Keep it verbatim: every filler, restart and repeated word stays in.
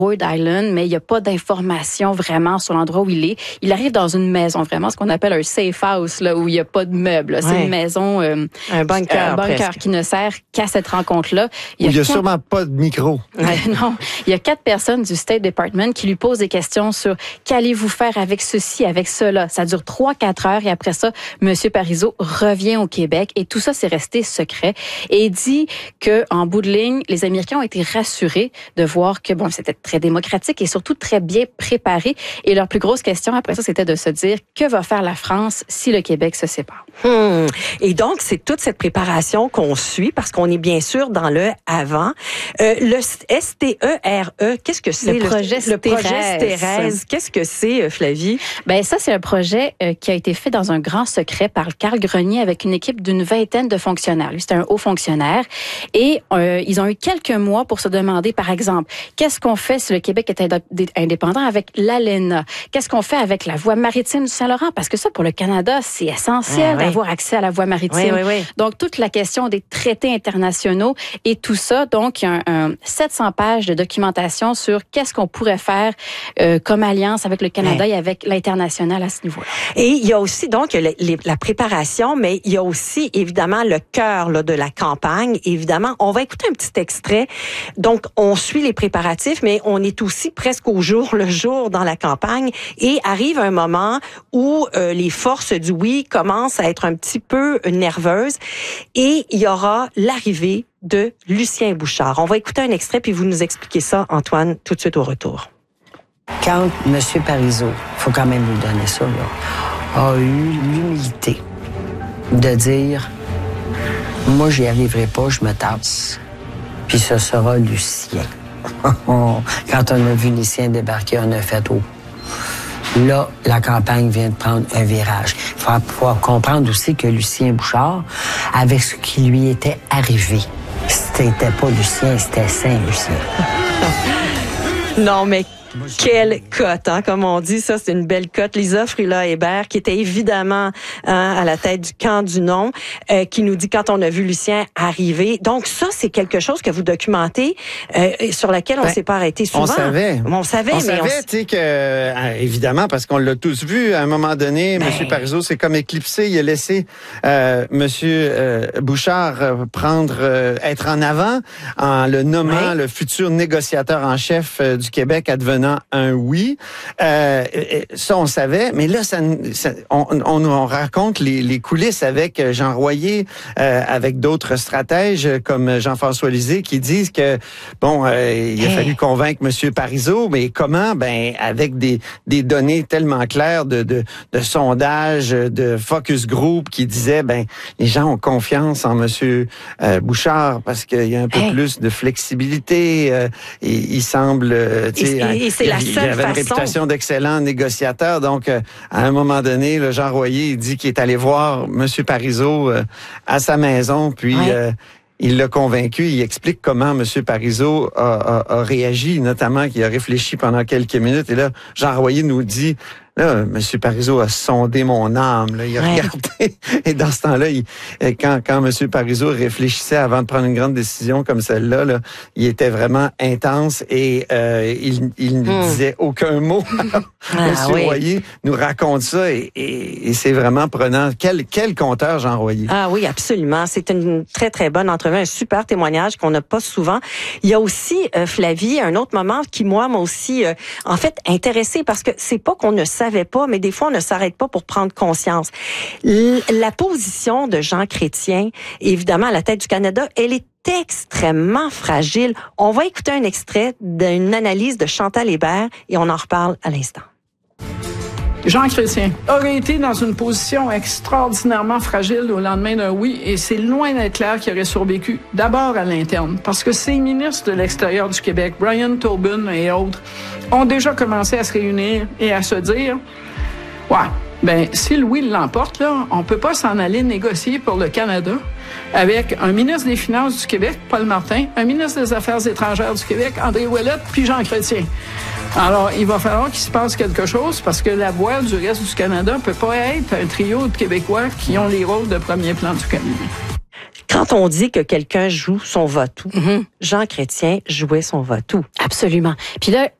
Rhode Island, mais il n'y a pas d'informations vraiment sur l'endroit où il est. Il arrive dans une maison, vraiment ce qu'on appelle un safe house, là, où il n'y a pas de meubles. C'est ouais. une maison, euh, un bunker, un bunker qui ne sert qu'à cette rencontre-là. Il n'y a, a quatre... sûrement pas de micro. Ouais, non, il y a quatre personnes du State Department qui lui posent des questions sur qu'allez-vous faire avec ceci, avec cela. Ça dure trois, quatre heures et après ça, M. Parizeau revient au Québec et tout ça, c'est resté secret. Et il dit que en bout de ligne, les Américains ont été rassurés de voir que bon, c'était très démocratique et surtout très bien préparé. Et leur plus grosse question après ça, c'était de se dire que va faire la France si le Québec se sépare. Hum. Et donc, c'est toute cette préparation qu'on suit parce qu'on est bien sûr dans le avant. Euh, le S T E R E, qu'est-ce que c'est? Le projet le, le projet Stérèse. Qu'est-ce que c'est, Flavie? Ben ça, c'est un projet euh, qui a été fait dans un grand secret par Carl Grenier avec une équipe d'une vingtaine de fonctionnaires. Lui, c'est un haut fonctionnaire. Et euh, ils ont eu quelques mois pour se demander, par exemple, qu'est-ce qu'on fait si le Québec est indépendant avec l'A L E N A? Qu'est-ce qu'on fait avec la voie maritime du Saint-Laurent? Parce que ça, pour le Canada, c'est essentiel ah, oui. d'avoir accès à la voie maritime. Oui, oui, oui. Donc, toute la question des traités internationaux et tout ça. Donc, il y a un, un sept cents pages de documentation sur qu'est-ce qu'on pourrait faire euh, comme alliance avec le Canada oui. et avec l'international à ce niveau-là. Et il y a aussi, donc, les, les, la préparation, mais il y a aussi, évidemment, le cœur là, de la campagne. Évidemment, on va écouter un petit extrait. Donc, on suit les préparatifs, mais on est aussi presque au jour le jour dans la campagne et arrive un moment où euh, les forces du oui commencent à être un petit peu nerveuses et il y aura l'arrivée de Lucien Bouchard. On va écouter un extrait puis vous nous expliquez ça, Antoine, tout de suite au retour. Quand M. Parizeau, il faut quand même lui donner ça, là, a eu l'humilité de dire « Moi, j'y arriverai pas, je me tasse. Puis ce sera Lucien. » Quand on a vu Lucien débarquer, on a fait « Oh! » Là, la campagne vient de prendre un virage. Il faut pouvoir comprendre aussi que Lucien Bouchard, avec ce qui lui était arrivé, c'était pas Lucien, c'était Saint-Lucien. Non, mais quelle cote, hein, comme on dit, ça c'est une belle cote. Lisa Frula-Hébert, qui était évidemment hein, à la tête du camp du non, euh, qui nous dit quand on a vu Lucien arriver. Donc ça, c'est quelque chose que vous documentez, euh, sur laquelle on ben, s'est pas arrêté souvent. On savait. On savait, on mais savait, on... tu sais que euh, évidemment parce qu'on l'a tous vu. À un moment donné, ben... M. Parizeau s'est comme éclipsé. Il a laissé euh, M. Euh, Bouchard euh, prendre, euh, être en avant en le nommant oui. le futur négociateur en chef euh, du Québec advenant un oui. Euh, ça, on savait, mais là, ça, ça, on, on, on raconte les, les coulisses avec Jean Royer, euh, avec d'autres stratèges comme Jean-François Lisée qui disent que, bon, euh, il a hey. fallu convaincre M. Parizeau, mais comment? Ben, avec des, des données tellement claires de, de, de sondages, de focus group qui disaient, ben, les gens ont confiance en M. Euh, Bouchard parce qu'il y a un peu hey. plus de flexibilité. Euh, et, il semble, tu sais, c'est la seule il avait façon. une réputation d'excellent négociateur. Donc, euh, à un moment donné, le Jean Royer il dit qu'il est allé voir M. Parizeau euh, à sa maison, puis ouais. euh, il l'a convaincu. Il explique comment M. Parizeau a, a, a réagi, notamment qu'il a réfléchi pendant quelques minutes. Et là, Jean Royer nous dit... Là, M. Parizeau a sondé mon âme. Là. Il a ouais. regardé. Et dans ce temps-là, il, quand, quand M. Parizeau réfléchissait avant de prendre une grande décision comme celle-là, là, il était vraiment intense et euh, il, il ne hmm. disait aucun mot. ah, M. Oui. Royer nous raconte ça et, et, et c'est vraiment prenant. Quel, quel conteur, Jean Royer. Ah oui, absolument. C'est une très, très bonne entrevue, un super témoignage qu'on n'a pas souvent. Il y a aussi, euh, Flavie, un autre moment qui, moi, m'a aussi, euh, en fait, intéressé parce que c'est pas qu'on ne savait pas, mais des fois, on ne s'arrête pas pour prendre conscience. L- la position de Jean Chrétien, évidemment, à la tête du Canada, elle est extrêmement fragile. On va écouter un extrait d'une analyse de Chantal Hébert et on en reparle à l'instant. Jean Chrétien aurait été dans une position extraordinairement fragile au lendemain d'un oui, et c'est loin d'être clair qu'il aurait survécu, d'abord à l'interne, parce que ces ministres de l'extérieur du Québec, Brian Tobin et autres, ont déjà commencé à se réunir et à se dire « Ouais, ben si le oui l'emporte, là, on peut pas s'en aller négocier pour le Canada avec un ministre des Finances du Québec, Paul Martin, un ministre des Affaires étrangères du Québec, André Ouellette, puis Jean Chrétien. » Alors, il va falloir qu'il se passe quelque chose parce que la voix du reste du Canada ne peut pas être un trio de Québécois qui ont les rôles de premier plan du Canada. Quand on dit que quelqu'un joue son va-tout, Mm-hmm. Jean Chrétien jouait son va-tout. Absolument. Puis là,